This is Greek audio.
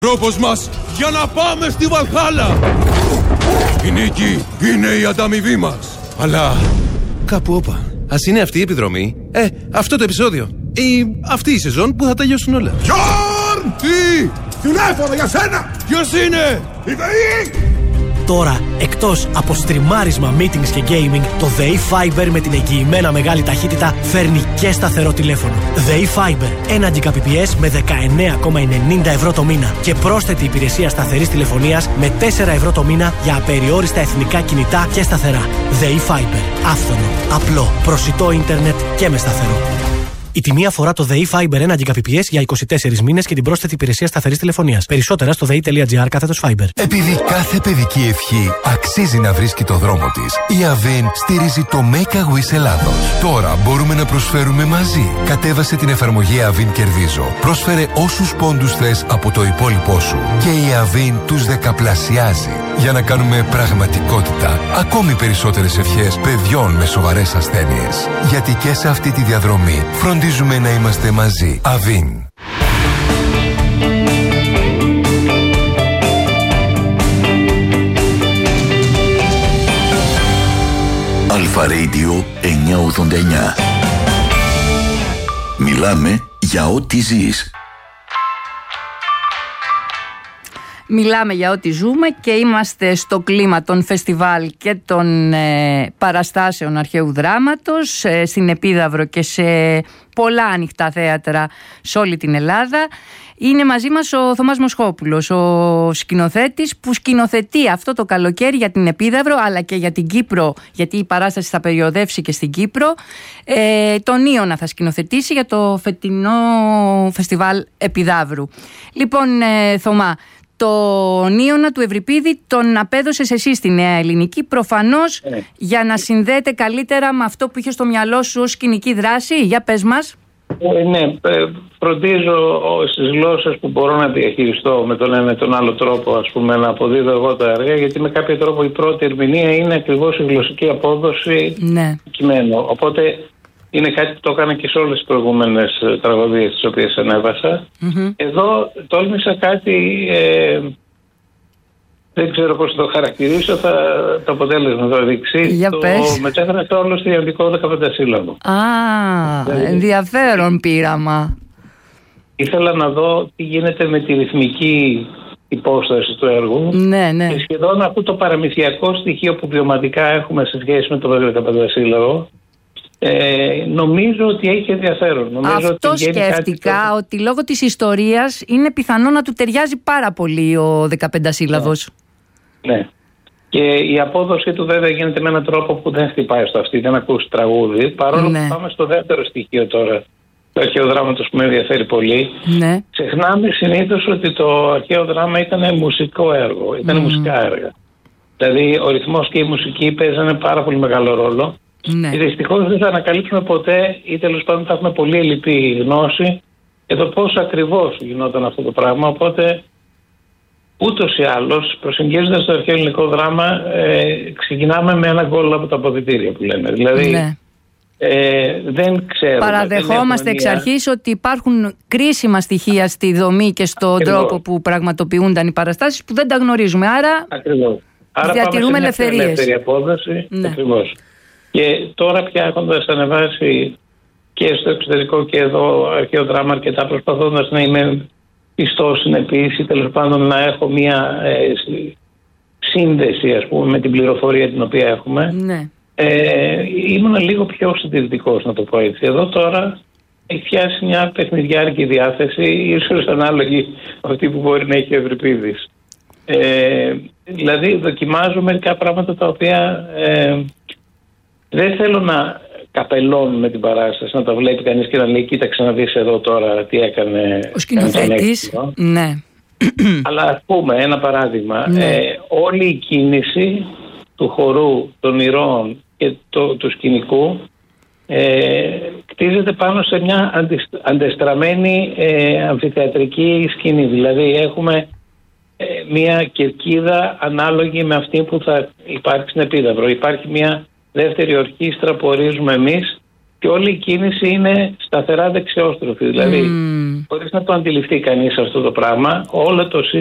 Τρόπος μας για να πάμε στη Βαλχάλα. Η νίκη είναι η ανταμοιβή μας. Αλλά κάπου όπα. Ας είναι αυτή η επιδρομή, αυτό το επεισόδιο ή αυτή η σεζόν που θα τελειώσουν όλα. Γιώργ! Τι! Τηλέφωνο για σένα! Ποιος είναι? Η ΔΕΗ! Τώρα, εκτός από στριμάρισμα, meetings και gaming, το ΔΕΗ Fiber με την εγγυημένα μεγάλη ταχύτητα φέρνει και σταθερό τηλέφωνο. ΔΕΗ Fiber, 1 Gbps με 19,90 ευρώ το μήνα και πρόσθετη υπηρεσία σταθερής τηλεφωνίας με 4 ευρώ το μήνα για απεριόριστα εθνικά κινητά και σταθερά. ΔΕΗ Fiber, άφθονο, απλό, προσιτό ίντερνετ και με σταθερό. Η τιμή αφορά το ΔΕΗ Fiber 1 Gbps για 24 μήνες και την πρόσθετη υπηρεσία σταθερής τηλεφωνίας. Περισσότερα στο dei.gr/Fiber. Επειδή κάθε παιδική ευχή αξίζει να βρίσκει το δρόμο της, η Avin στηρίζει το Make a Wish Ελλάδος. Τώρα μπορούμε να προσφέρουμε μαζί. Κατέβασε την εφαρμογή Avin Κερδίζω. Πρόσφερε όσους πόντους θες από το υπόλοιπό σου και η Avin τους δεκαπλασιάζει για να κάνουμε πραγματικότητα ακόμη περισσότερες ευχές παιδιών με σοβαρές ασθένειες. Γιατί και σε αυτή τη διαδρομή φροντίζουμε να είμαστε μαζί. Avin. Αλφα Radio 989. Μιλάμε για ό,τι ζεις. Μιλάμε για ό,τι ζούμε και είμαστε στο κλίμα των φεστιβάλ και των παραστάσεων αρχαίου δράματος στην Επίδαυρο και σε πολλά ανοιχτά θέατρα σε όλη την Ελλάδα. Είναι μαζί μας ο Θωμάς Μοσχόπουλος, ο σκηνοθέτης που σκηνοθετεί αυτό το καλοκαίρι για την Επίδαυρο αλλά και για την Κύπρο, γιατί η παράσταση θα περιοδεύσει και στην Κύπρο. Τον Ήωνα θα σκηνοθετήσει για το φετινό φεστιβάλ Επιδαύρου. Λοιπόν, Θωμά, τον Ήωνα του Ευρυπίδη τον απέδωσες εσύ στη Νέα Ελληνική, προφανώς για να συνδέεται καλύτερα με αυτό που είχε στο μυαλό σου ως σκηνική δράση. Για πες μας. Ναι, φροντίζω στις γλώσσες που μπορώ να διαχειριστώ με τον ένα ή τον άλλο τρόπο, ας πούμε, να αποδίδω εγώ τα έργα, γιατί με κάποιο τρόπο η πρώτη ερμηνεία είναι ακριβώς η γλωσσική απόδοση κειμένου. Οπότε είναι κάτι που το έκανα και σε όλες τις προηγούμενες τραγωδίες τις οποίες ανέβασα. Εδώ τόλμησα κάτι, δεν ξέρω πώς το χαρακτηρίσω, το αποτέλεσμα θα δείξει. Το μετέφρασα όλο στο ιδιωτικό 15 σύλλαβο. Ενδιαφέρον πείραμα. Ήθελα να δω τι γίνεται με τη ρυθμική υπόσταση του έργου. Και σχεδόν αυτό το παραμυθιακό στοιχείο που βιωματικά έχουμε σε σχέση με το 15 σύλλαβο. Νομίζω ότι έχει ενδιαφέρον. Αυτό σκέφτηκα, ότι λόγω της ιστορίας είναι πιθανό να του ταιριάζει πάρα πολύ ο 15 σύλλαβος. Ναι. Και η απόδοση του βέβαια γίνεται με έναν τρόπο που δεν χτυπάει στο αυτί, δεν ακούσει τραγούδι. Παρόλο που πάμε στο δεύτερο στοιχείο τώρα, το αρχαίο δράματος που με ενδιαφέρει πολύ. Ξεχνάμε συνήθως ότι το αρχαίο δράμα ήταν μουσικό έργο, ήταν μουσικά έργα. Δηλαδή ο ρυθμός και η μουσική παίζανε πάρα πολύ μεγάλο ρόλο. Και δυστυχώς δεν θα ανακαλύψουμε ποτέ, ή τέλος πάντων θα έχουμε πολύ ελλειπή γνώση για το πώς ακριβώς γινόταν αυτό το πράγμα. Οπότε ούτως ή άλλως, προσεγγίζοντας το αρχαίο ελληνικό δράμα, ξεκινάμε με ένα γκολ από τα αποδυτήρια που λέμε. Δηλαδή δεν ξέρουμε. Παραδεχόμαστε εξ αρχής ότι υπάρχουν κρίσιμα στοιχεία στη δομή και στον τρόπο που πραγματοποιούνταν οι παραστάσεις που δεν τα γνωρίζουμε. Άρα διατηρούμε ελευθερίες. Ελεύθερη απόδοση. Ακριβώς. Και τώρα πια έχοντας ανεβάσει και στο εξωτερικό και εδώ αρχαίο δράμα αρκετά, προσπαθώντας να είμαι πιστός, συνεπής ή τέλος πάντων να έχω μια σύνδεση, ας πούμε, με την πληροφορία την οποία έχουμε, ήμουν λίγο πιο συντηρητικός, να το πω έτσι. Εδώ τώρα έχει φτιάσει μια παιχνιδιάρικη διάθεση, ίσως ανάλογη αυτή που μπορεί να έχει ο Ευρυπίδης. Δηλαδή δοκιμάζω μερικά πράγματα τα οποία δεν θέλω να καπελώνουμε την παράσταση, να τα βλέπει κανείς και να λέει κοίταξε να δεις εδώ τώρα τι έκανε ο σκηνοθέτης. Αλλά ας πούμε ένα παράδειγμα, όλη η κίνηση του χορού, των ηρώων και του σκηνικού κτίζεται πάνω σε μια αντεστραμμένη αμφιθεατρική σκηνή. Δηλαδή έχουμε μια κερκίδα ανάλογη με αυτή που θα υπάρχει στην Επίδαυρο. Υπάρχει μια δεύτερη ορχήστρα που ορίζουμε εμείς και όλη η κίνηση είναι σταθερά δεξιόστροφη. Δηλαδή, χωρίς να το αντιληφθεί κανείς αυτό το πράγμα, όλο το